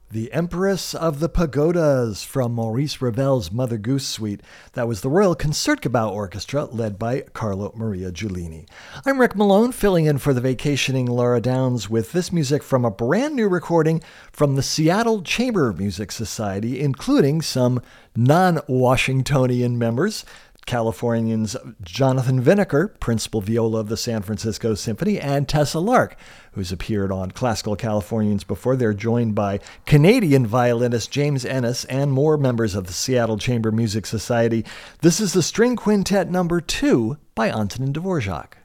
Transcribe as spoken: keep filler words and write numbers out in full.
The Empress of the Pagodas from Maurice Ravel's Mother Goose Suite. That was the Royal Concertgebouw Orchestra, led by Carlo Maria Giulini. I'm Rick Malone, filling in for the vacationing Laura Downs with this music from a brand new recording from the Seattle Chamber Music Society, including some non-Washingtonian members. Californians Jonathan Vineker, principal viola of the San Francisco Symphony, and Tessa Lark, who's appeared on Classical Californians before. They're joined by Canadian violinist James Ennis and more members of the Seattle Chamber Music Society. This is the String Quintet number two by Antonin Dvorak.